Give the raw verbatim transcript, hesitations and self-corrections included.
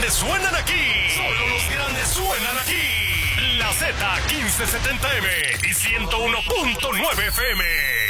grandes suenan aquí. Solo los grandes suenan aquí. La Z quince setenta M y ciento uno punto nueve F M.